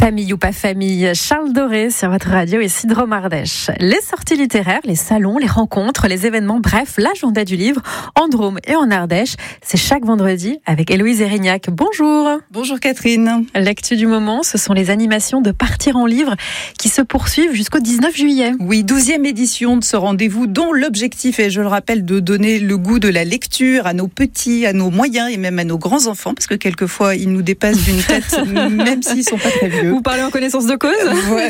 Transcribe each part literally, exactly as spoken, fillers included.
Famille ou pas famille, Charles Doré sur votre radio et Syndrome Ardèche. Les sorties littéraires, les salons, les rencontres, les événements, bref, l'agenda du livre en Drôme et en Ardèche, c'est chaque vendredi avec Héloïse Erignac. Bonjour. Bonjour Catherine. L'actu du moment, ce sont les animations de Partir en livre qui se poursuivent jusqu'au dix-neuf juillet. Oui, douzième édition de ce rendez-vous dont l'objectif est, je le rappelle, de donner le goût de la lecture à nos petits, à nos moyens et même à nos grands-enfants, parce que quelquefois ils nous dépassent d'une tête, même s'ils sont pas très vieux. Vous parlez en connaissance de cause ? Ouais,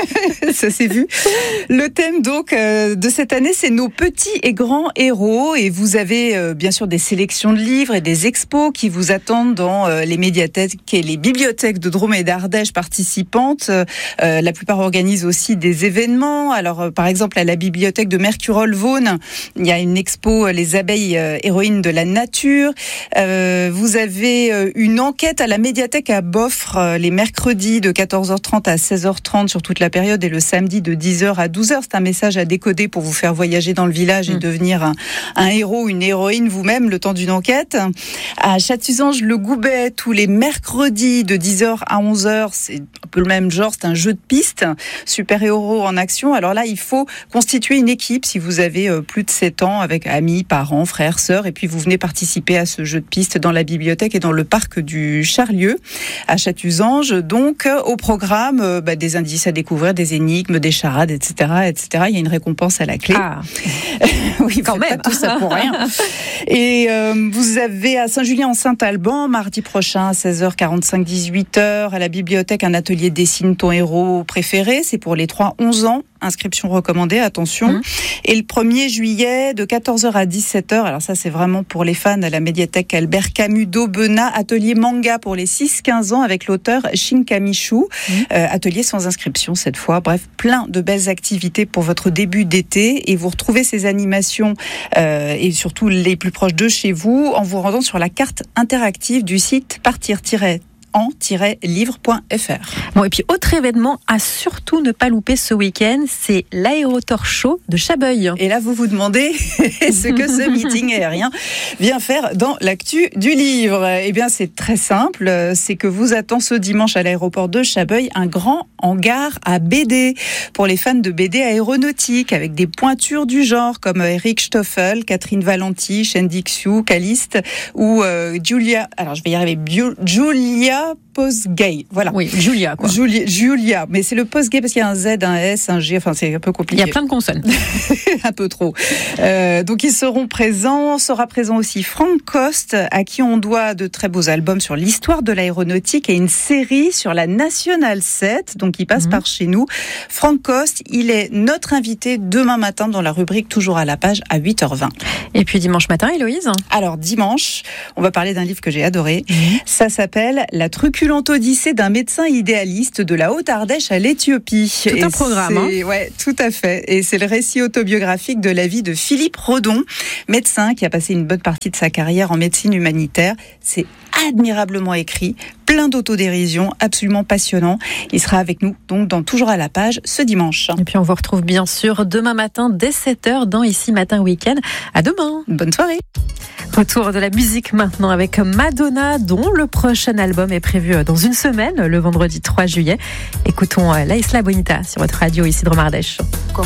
ça s'est vu. Le thème donc euh, de cette année, c'est nos petits et grands héros. Et vous avez euh, bien sûr des sélections de livres et des expos qui vous attendent dans euh, les médiathèques et les bibliothèques de Drôme et d'Ardèche participantes. Euh, la plupart organisent aussi des événements. Alors euh, par exemple à la bibliothèque de Mercurolles-Vaune, il y a une expo euh, Les abeilles euh, héroïnes de la nature. Euh, vous avez euh, une enquête à la médiathèque à Boffre euh, les mercredis de quatorze heures trente à seize heures trente sur toute la période et le samedi de dix heures à douze heures. C'est un message à décoder pour vous faire voyager dans le village et mmh. devenir un, un héros, une héroïne vous-même le temps d'une enquête. À Chatuzange-le-Goubet, tous les mercredis de dix heures à onze heures, c'est un peu le même genre, c'est un jeu de piste, super-héros en action. Alors là, il faut constituer une équipe si vous avez plus de sept ans avec amis, parents, frères, sœurs et puis vous venez participer à ce jeu de piste dans la bibliothèque et dans le parc du Charlieu à Chatuzange. Donc, au programme, euh, bah, des indices à découvrir, des énigmes, des charades, et cetera, et cetera. Il y a une récompense à la clé. Ah. Oui, quand même. Pas tout ça pour rien. Et euh, vous avez à Saint-Julien-en-Saint-Alban, mardi prochain, à seize heures quarante-cinq, dix-huit heures, à la bibliothèque, un atelier Dessine ton héros préféré. C'est pour les trois à onze ans. Inscription recommandée, attention. Mmh. Et le premier juillet, de quatorze heures à dix-sept heures, alors ça c'est vraiment pour les fans, à la médiathèque Albert Camus d'Aubenas, atelier manga pour les six à quinze ans avec l'auteur Shinkamishu. Mmh. Euh, atelier sans inscription cette fois. Bref, plein de belles activités pour votre début d'été. Et vous retrouvez ces animations euh, et surtout les plus proches de chez vous en vous rendant sur la carte interactive du site partir en livre point f r. Bon, et puis autre événement à surtout ne pas louper ce week-end, c'est l'Aérotor Show de Chabeuil. Et là, vous vous demandez ce que ce meeting aérien vient faire dans l'actu du livre. Eh bien, c'est très simple. C'est que vous attend ce dimanche à l'aéroport de Chabeuil un grand hangar à B D pour les fans de B D aéronautique avec des pointures du genre comme Eric Stoffel, Catherine Valenti, Shendy Xiu, Caliste ou euh, Julia. Alors, je vais y arriver. Bio, Julia Post-gay, voilà. Oui, Julia, quoi. Julia, Julia, mais c'est le post-gay parce qu'il y a un Z, un S, un G, enfin c'est un peu compliqué. Il y a plein de consonnes. Un peu trop. Euh, donc ils seront présents, sera présent aussi Franck Coste, à qui on doit de très beaux albums sur l'histoire de l'aéronautique et une série sur la Nationale sept, donc il passe mmh. par chez nous. Franck Coste, il est notre invité demain matin dans la rubrique Toujours à la page à huit heures vingt. Et puis dimanche matin, Héloïse ? Alors dimanche, on va parler d'un livre que j'ai adoré. Mmh. Ça s'appelle La truculente odyssée d'un médecin idéaliste de la Haute-Ardèche à l'Éthiopie. Tout un et programme. Hein. Ouais, tout à fait. Et c'est le récit autobiographique de la vie de Philippe Rodon, médecin qui a passé une bonne partie de sa carrière en médecine humanitaire. C'est admirablement écrit, plein d'autodérision, absolument passionnant. Il sera avec nous donc dans Toujours à la page ce dimanche. Et puis on vous retrouve bien sûr demain matin dès sept heures dans Ici Matin Week-end. À demain. Bonne soirée. Retour de la musique maintenant avec Madonna, dont le prochain album est prévu dans une semaine, le vendredi trois juillet. Écoutons La Isla Bonita sur votre radio Syndrome Ardèche.